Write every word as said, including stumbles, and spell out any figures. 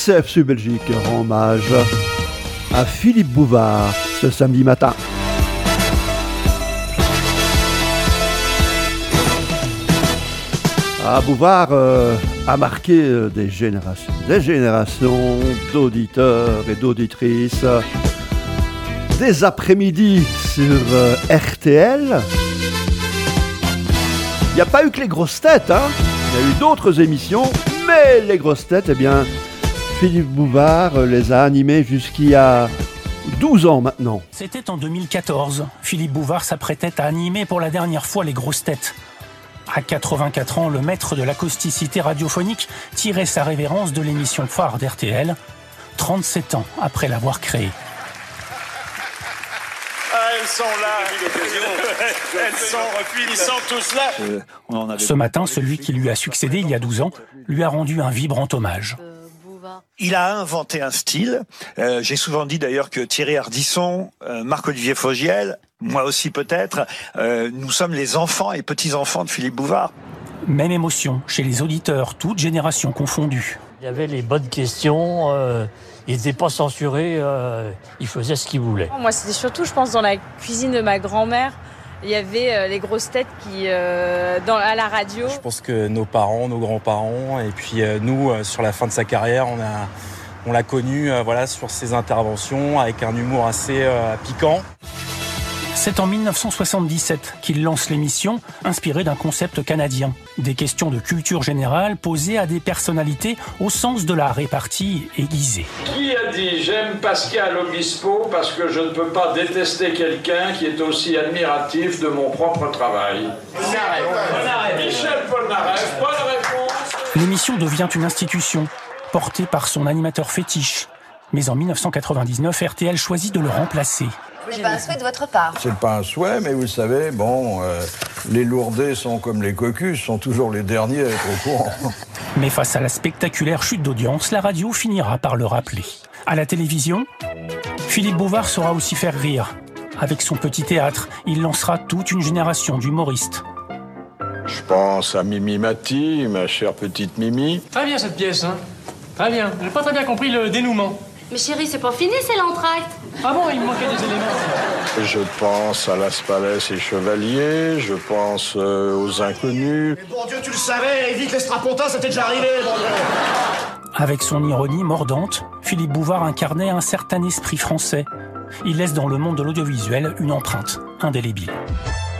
C F C Belgique rend hommage à Philippe Bouvard ce samedi matin. Ah, Bouvard euh, a marqué euh, des générations, des générations d'auditeurs et d'auditrices. Des après-midi sur euh, R T L. Il n'y a pas eu que les grosses têtes, hein. Il y a eu d'autres émissions, mais les grosses têtes, eh bien, Philippe Bouvard les a animées jusqu'il y a douze ans maintenant. C'était en deux mille quatorze. Philippe Bouvard s'apprêtait à animer pour la dernière fois les grosses têtes. À quatre-vingt-quatre ans, le maître de l'acousticité radiophonique tirait sa révérence de l'émission phare d'R T L, trente-sept ans après l'avoir créée. Ah, elles sont là. Elles sont, ils sont tous là. Euh, on avait... Ce matin, celui qui lui a succédé il y a douze ans lui a rendu un vibrant hommage. Il a inventé un style. Euh, j'ai souvent dit d'ailleurs que Thierry Ardisson, euh, Marc-Olivier Fogiel, moi aussi peut-être, euh, nous sommes les enfants et petits-enfants de Philippe Bouvard. Même émotion chez les auditeurs, toutes générations confondues. Il y avait les bonnes questions, euh, il n'était pas censuré, euh, il faisait ce qu'il voulait. Moi, c'était surtout, je pense, dans la cuisine de ma grand-mère. Il y avait euh, les grosses têtes qui, euh, dans, à la radio. Je pense que nos parents, nos grands-parents, et puis euh, nous, euh, sur la fin de sa carrière, on, a, on l'a connu euh, voilà, sur ses interventions avec un humour assez euh, piquant. C'est en dix-neuf cent soixante-dix-sept qu'il lance l'émission, inspirée d'un concept canadien. Des questions de culture générale posées à des personnalités au sens de la répartie aiguisée. Qui a dit « J'aime Pascal Obispo parce que je ne peux pas détester quelqu'un qui est aussi admiratif de mon propre travail » Michel Polnareff, bonne réponse. L'émission devient une institution, portée par son animateur fétiche. Mais en dix-neuf cent quatre-vingt-dix-neuf, R T L choisit de le remplacer. C'est pas un souhait de votre part. C'est pas un souhait, mais vous savez, bon, euh, les lourdés sont comme les cocus, sont toujours les derniers à être au courant. Mais face à la spectaculaire chute d'audience, la radio finira par le rappeler. À la télévision, Philippe Bouvard saura aussi faire rire. Avec son petit théâtre, il lancera toute une génération d'humoristes. Je pense à Mimi Mati, ma chère petite Mimi. Très bien cette pièce, hein. Très bien. J'ai pas très bien compris le dénouement. Mais chérie, c'est pas fini, c'est l'entracte. Ah bon, il me manquait des éléments. Je pense à Las Palais et Chevalier, je pense euh, aux Inconnus. Mais bon Dieu, tu le savais, évite les strapontins, c'était déjà arrivé, bon Dieu. Avec son ironie mordante, Philippe Bouvard incarnait un certain esprit français. Il laisse dans le monde de l'audiovisuel une empreinte indélébile.